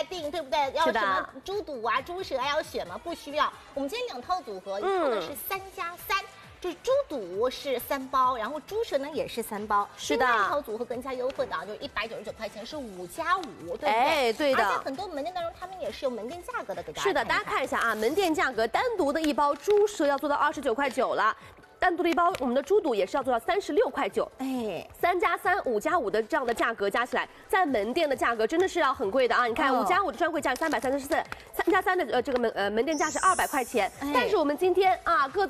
定，对不对？要什么猪肚啊、猪舌啊要选吗？不需要。我们今天2套组合，一套的是3+3。就是猪肚是3包，然后猪舌呢也是3包， 是的。 这套组合更加优惠的啊，就是199块钱是5+5，对不对？ 哎，对的。 而且很多门店当中，他们也是有门店价格的，给大家。 是的，大家看一下啊，门店价格单独的一包猪舌要做到29.9块了。单独的一包，我们的猪肚也是要做到36.9块。哎，3+3、5+5的这样的价格加起来，在门店的价格真的是要很贵的啊！你看，5+5的专柜价334，3+3的这个门店价是200块钱。但是我们今天啊，各